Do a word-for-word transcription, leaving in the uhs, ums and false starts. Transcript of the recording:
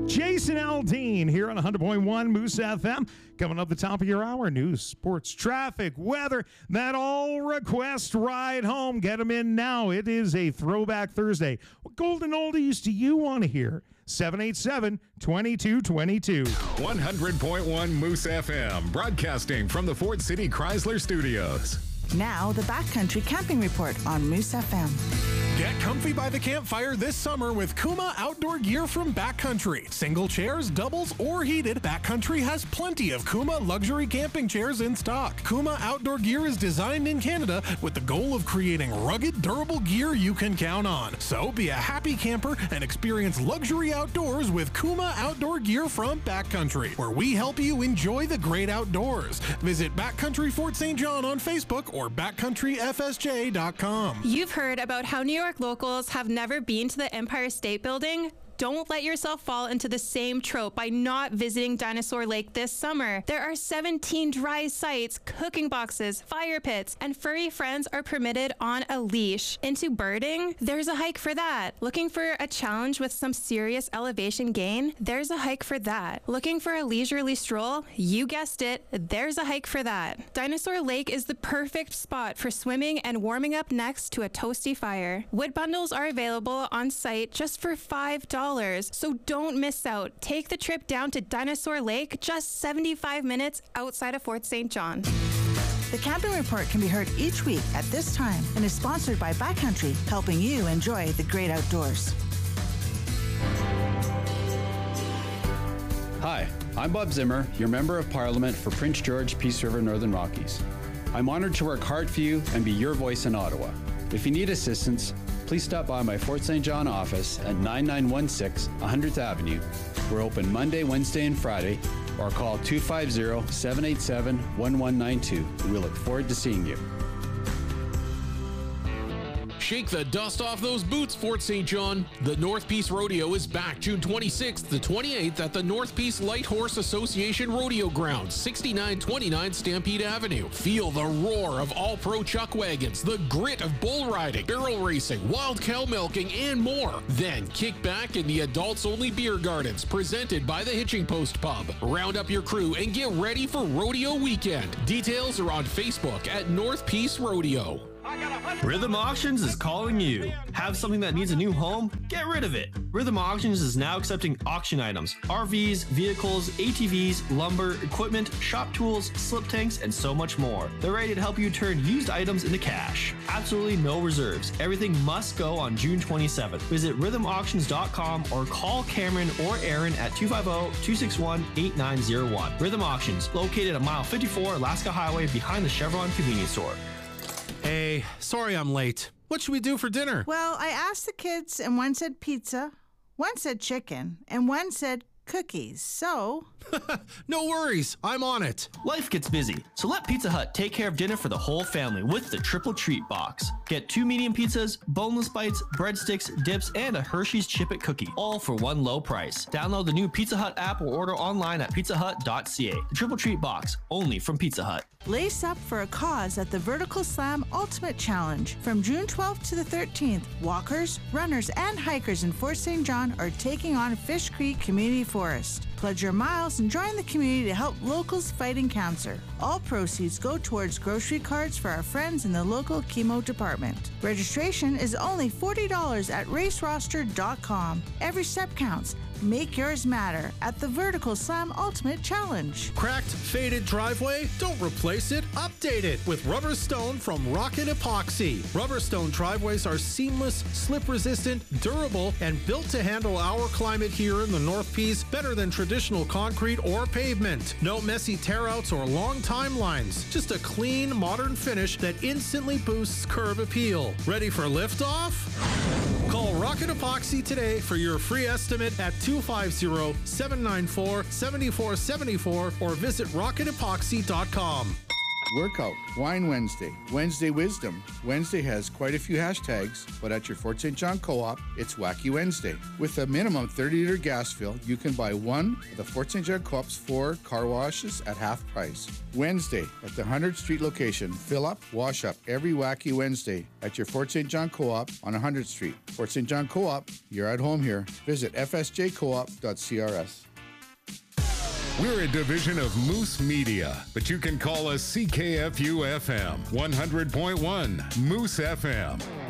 Jason Aldean here on one hundred point one Moose F M. Coming up the top of your hour, news, sports, traffic, weather, that all request ride home. Get them in now. It is a Throwback Thursday. What golden oldies do you want to hear? seven eight seven, two two two two. one hundred point one Moose F M, broadcasting from the Ford City Chrysler Studios. Now, the Backcountry Camping Report on Moose F M. Get comfy by the campfire this summer with Kuma outdoor gear from Backcountry. Single chairs, doubles, or heated, Backcountry has plenty of Kuma luxury camping chairs in stock. Kuma outdoor gear is designed in Canada with the goal of creating rugged, durable gear you can count on. So be a happy camper and experience luxury outdoors with Kuma outdoor gear from Backcountry, where we help you enjoy the great outdoors. Visit Backcountry Fort Saint John on Facebook or backcountry f s j dot com. You've heard about how New York locals have never been to the Empire State Building? Don't let yourself fall into the same trope by not visiting Dinosaur Lake this summer. There are seventeen dry sites, cooking boxes, fire pits, and furry friends are permitted on a leash. Into birding? There's a hike for that. Looking for a challenge with some serious elevation gain? There's a hike for that. Looking for a leisurely stroll? You guessed it, there's a hike for that. Dinosaur Lake is the perfect spot for swimming and warming up next to a toasty fire. Wood bundles are available on site just for five dollars. So don't miss out. Take the trip down to Dinosaur Lake, just seventy-five minutes outside of Fort Saint John. The Camping Report can be heard each week at this time and is sponsored by Backcountry, helping you enjoy the great outdoors. Hi, I'm Bob Zimmer, your Member of Parliament for Prince George, Peace River, Northern Rockies. I'm honored to work hard for you and be your voice in Ottawa. If you need assistance, please stop by my Fort Saint John office at nine nine one six one hundredth Avenue. We're open Monday, Wednesday, and Friday, or call two five zero, seven eight seven, one one nine two. We look forward to seeing you. Shake the dust off those boots, Fort Saint John. The North Peace Rodeo is back June twenty-sixth to twenty-eighth at the North Peace Light Horse Association Rodeo Grounds, sixty-nine twenty-nine Stampede Avenue. Feel the roar of all-pro chuck wagons, the grit of bull riding, barrel racing, wild cow milking, and more. Then kick back in the adults-only beer gardens presented by the Hitching Post Pub. Round up your crew and get ready for Rodeo Weekend. Details are on Facebook at North Peace Rodeo. Rhythm Auctions is calling you. Have something that needs a new home? Get rid of it. Rhythm Auctions is now accepting auction items, R Vs, vehicles, A T Vs, lumber, equipment, shop tools, slip tanks, and so much more. They're ready to help you turn used items into cash. Absolutely no reserves. Everything must go on June twenty-seventh. Visit rhythm auctions dot com or call Cameron or Aaron at two five zero, two six one, eight nine zero one. Rhythm Auctions, located at mile fifty-four Alaska Highway behind the Chevron convenience store. Hey, sorry I'm late. What should we do for dinner? Well, I asked the kids, and one said pizza, one said chicken, and one said cookies. So... No worries. I'm on it. Life gets busy, so let Pizza Hut take care of dinner for the whole family with the Triple Treat Box. Get two medium pizzas, boneless bites, breadsticks, dips, and a Hershey's Chip It cookie, all for one low price. Download the new Pizza Hut app or order online at pizza hut dot c a. The Triple Treat Box, only from Pizza Hut. Lace up for a cause at the Vertical Slam Ultimate Challenge. From June twelfth to the thirteenth, walkers, runners, and hikers in Fort Saint John are taking on Fish Creek Community Forest. Pledge your miles and join the community to help locals fighting cancer. All proceeds go towards grocery carts for our friends in the local chemo department. Registration is only forty dollars at race roster dot com. Every step counts. Make yours matter at the Vertical Slam Ultimate Challenge. Cracked, faded driveway? Don't replace it, update it with Rubber Stone from Rocket Epoxy. Rubber Stone driveways are seamless, slip-resistant, durable, and built to handle our climate here in the North Peace better than traditional concrete or pavement. No messy tear-outs or long timelines. Just a clean, modern finish that instantly boosts curb appeal. Ready for liftoff? Call Rocket Epoxy today for your free estimate at two five zero, seven nine four, seven four seven four or visit rocket epoxy dot com. Workout, Wine Wednesday, Wednesday Wisdom. Wednesday has quite a few hashtags, but at your Fort Saint John Co-op, it's Wacky Wednesday. With a minimum thirty liter gas fill, you can buy one of the Fort Saint John Co-op's four car washes at half price. Wednesday, at the one hundredth Street location, fill up, wash up every Wacky Wednesday at your Fort Saint John Co-op on one hundredth Street. Fort Saint John Co-op, you're at home here. Visit f s j co op dot c r s. We're a division of Moose Media, but you can call us C K F U F M, one hundred point one Moose F M.